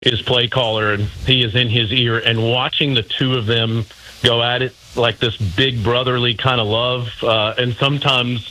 his play caller, and he is in his ear, and watching the two of them go at it like this big brotherly kind of love, and sometimes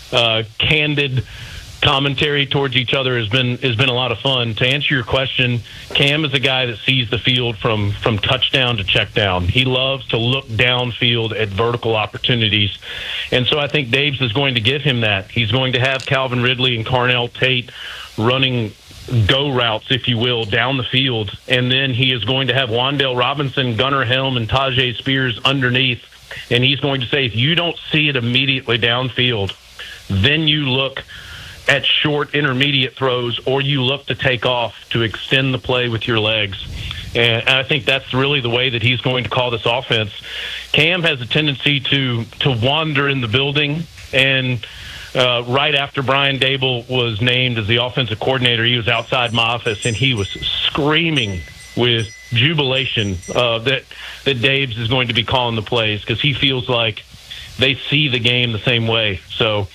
candid commentary towards each other has been a lot of fun. To answer your question, Cam is a guy that sees the field from touchdown to check down. He loves to look downfield at vertical opportunities, and so I think Dave's is going to give him that. He's going to have Calvin Ridley and Carnell Tate running go routes, if you will, down the field, and then he is going to have Wan'Dale Robinson, Gunnar Helm, and Tajay Spears underneath, and he's going to say, if you don't see it immediately downfield, then you look at short intermediate throws, or you look to take off to extend the play with your legs. And I think that's really the way that he's going to call this offense. Cam has a tendency to wander in the building, and right after Brian Dable was named as the offensive coordinator, he was outside my office, and he was screaming with jubilation that Dave's is going to be calling the plays, because he feels like they see the game the same way. So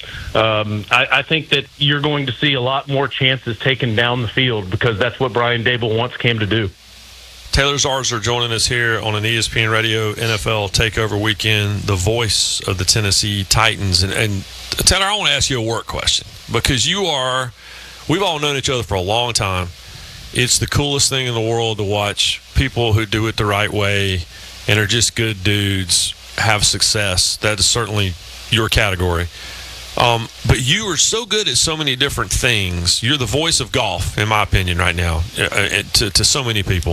I think that you're going to see a lot more chances taken down the field, because that's what Brian Dable wants Cam to do. Taylor Zarzour joining us here on an ESPN Radio NFL Takeover Weekend, the voice of the Tennessee Titans. And Taylor, I want to ask you a work question, because we've all known each other for a long time. It's the coolest thing in the world to watch people who do it the right way and are just good dudes have success. That is certainly your category. But you are so good at so many different things. You're the voice of golf, in my opinion, right now, to so many people.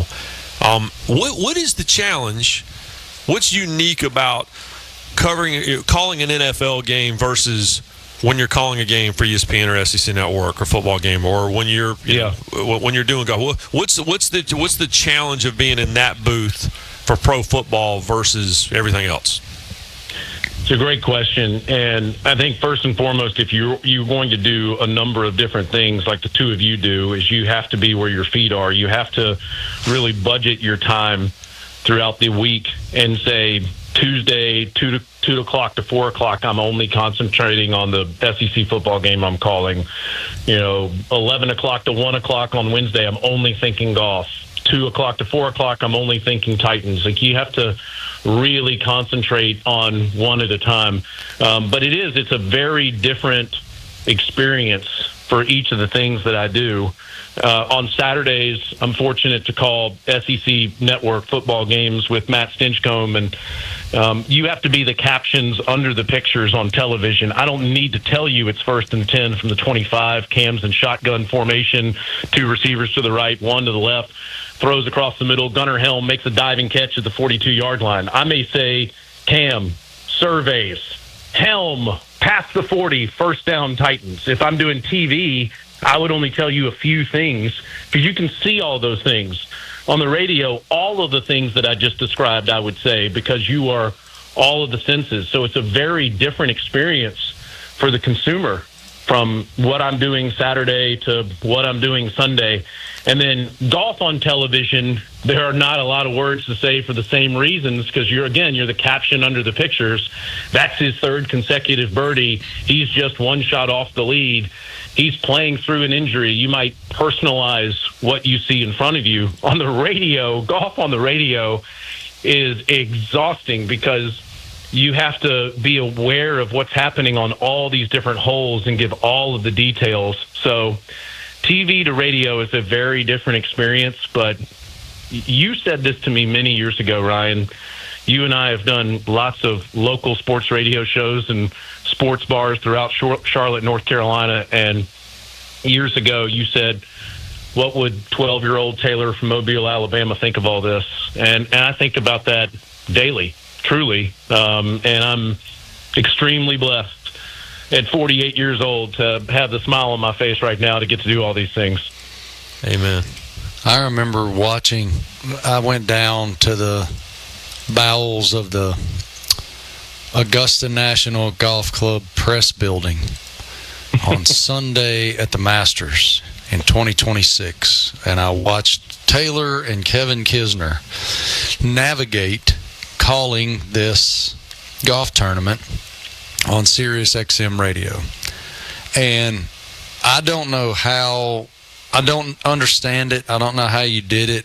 What is the challenge? What's unique about calling an NFL game versus when you're calling a game for ESPN or SEC Network or football game, or when you're when you're doing golf? What's the challenge of being in that booth for pro football versus everything else? It's a great question, and I think first and foremost, if you're going to do a number of different things like the two of you do, is you have to be where your feet are. You have to really budget your time throughout the week and say Tuesday, 2 o'clock to 4 o'clock, I'm only concentrating on the SEC football game I'm calling. 11 o'clock to 1 o'clock on Wednesday, I'm only thinking golf. 2 o'clock to 4 o'clock, I'm only thinking Titans. Like, you have to really concentrate on one at a time. But it's a very different experience for each of the things that I do. On Saturdays, I'm fortunate to call SEC Network football games with Matt Stinchcomb, and you have to be the captions under the pictures on television. I don't need to tell you it's 1st and 10 from the 25, Cam's in shotgun formation, 2 receivers to the right, 1 to the left, throws across the middle, Gunnar Helm makes a diving catch at the 42-yard line. I may say, Cam, surveys, Helm, past the 40, first down Titans. If I'm doing TV, I would only tell you a few things, because you can see all those things. On the radio, all of the things that I just described, I would say, because you are all of the senses. So it's a very different experience for the consumer from what I'm doing Saturday to what I'm doing Sunday. And then golf on television, there are not a lot of words to say for the same reasons, because you're the caption under the pictures. That's his 3rd consecutive birdie. He's just 1 shot off the lead. He's playing through an injury. You might personalize what you see in front of you. On the radio, golf on the radio is exhausting, because you have to be aware of what's happening on all these different holes and give all of the details. So TV to radio is a very different experience, but you said this to me many years ago, Ryan. You and I have done lots of local sports radio shows and sports bars throughout Charlotte, North Carolina, and years ago you said, what would 12-year-old Taylor from Mobile, Alabama think of all this? And I think about that daily, truly, and I'm extremely blessed at 48 years old to have the smile on my face right now to get to do all these things. Amen. I remember I went down to the bowels of the Augusta National Golf Club press building on Sunday at the Masters in 2026, and I watched Taylor and Kevin Kisner navigate calling this golf tournament on Sirius XM radio. And I don't know how I don't understand it. I don't know how you did it.